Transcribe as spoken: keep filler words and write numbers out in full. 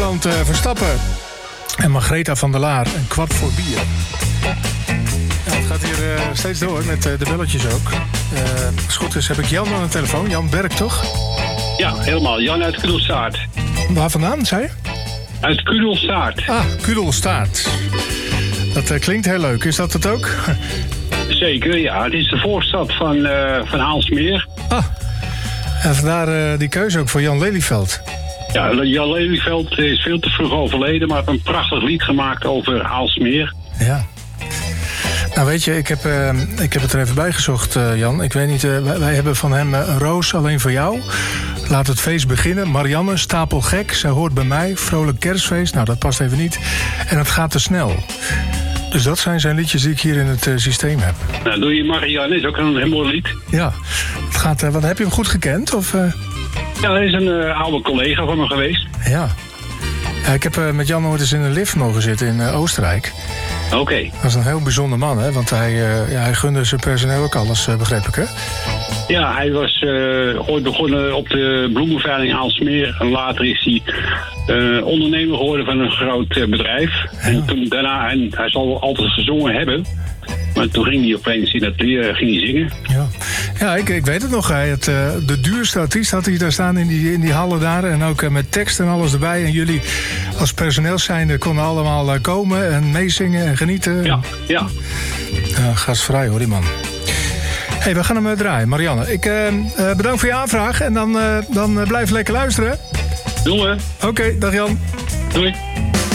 Roland uh, Verstappen en Margreta van der Laar. Een kwart voor bier. Ja, het gaat hier uh, steeds door met uh, de belletjes ook. Uh, als het goed is heb ik Jan aan de telefoon. Jan Berk, toch? Ja, helemaal. Jan uit Kudelstaart. Waar vandaan, zei je? Uit Kudelstaart. Ah, Kudelstaart. Dat uh, klinkt heel leuk. Is dat het ook? Zeker, ja. Het is de voorstad van, uh, van Aalsmeer. Ah, en vandaar uh, die keuze ook voor Jan Lelyveld. Ja, Jan Lelyveld is veel te vroeg overleden, maar heeft een prachtig lied gemaakt over Aalsmeer. Ja. Nou weet je, ik heb, uh, ik heb het er even bij gezocht, uh, Jan. Ik weet niet, uh, wij, wij hebben van hem uh, een roos alleen voor jou. Laat het feest beginnen. Marianne, stapelgek, zij hoort bij mij. Vrolijk kerstfeest, nou dat past even niet. En het gaat te snel. Dus dat zijn zijn liedjes die ik hier in het uh, systeem heb. Nou, doe je Marianne, is ook een heel mooi lied. Ja, het gaat, uh, wat, heb je hem goed gekend? Of, uh... Ja, dat is een uh, oude collega van me geweest. Ja. Ja, ik heb uh, met Jan ooit eens in een lift mogen zitten in uh, Oostenrijk. Oké. Okay. Dat is een heel bijzonder man, hè? Want hij, uh, ja, hij gunde zijn personeel ook alles, uh, begreep ik, hè? Ja, hij was uh, ooit begonnen op de bloemenveiling Aalsmeer. En later is hij uh, ondernemer geworden van een groot uh, bedrijf. Ja. En toen daarna, en hij zal altijd gezongen hebben. Maar toen ging hij opeens in het leer, ging hij zingen. Ja, ja ik, ik weet het nog. Hij het, uh, de duurste artiest had hij daar staan in die, in die hallen daar. En ook uh, met tekst en alles erbij. En jullie als personeelszijnde konden allemaal uh, komen en meezingen en genieten. Ja, ja. Uh, gastvrij hoor, die man. Hé, hey, we gaan hem uh, draaien. Marianne, ik uh, uh, bedankt voor je aanvraag. En dan, uh, dan uh, blijf lekker luisteren. Doen we. Oké, okay, dag Jan. Doei.